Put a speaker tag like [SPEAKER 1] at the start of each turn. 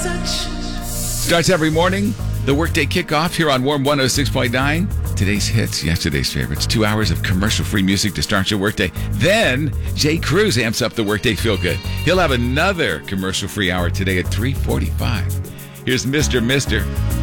[SPEAKER 1] Starts every morning. The workday kickoff here on Warm 106.9. Today's hits, yesterday's favorites. 2 hours of commercial-free music to start your workday. Then, Jay Cruz amps up the workday feel-good. He'll have another commercial-free hour today at 3:45. Here's Mr.